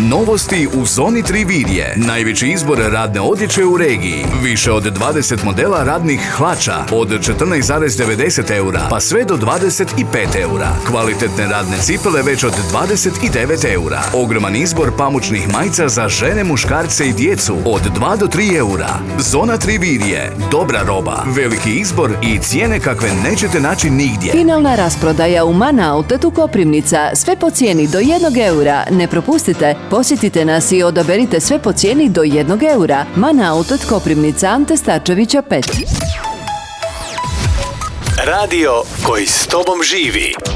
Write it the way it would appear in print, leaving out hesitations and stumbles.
Novosti u zoni Trivirje. Najveći izbor radne odjeće u regiji. Više od 20 modela radnih hlača od 14,90 eura pa sve do 25 eura. Kvalitetne radne cipele već od 29 eura. Ogroman izbor pamučnih majica za žene, muškarce i djecu od 2 do 3 eura. Zona Trivirje. Dobra roba, veliki izbor i cijene kakve nećete naći nigdje. Finalna rasprodaja u Mana Outletu Koprivnica. Sve po cijeni do 1 eura. Ne propustite, posjetite nas i odaberite sve po cijeni do 1 eura. Mana Outlet Koprivnica, Ante Starčevića 5. Radio koji s tobom živi.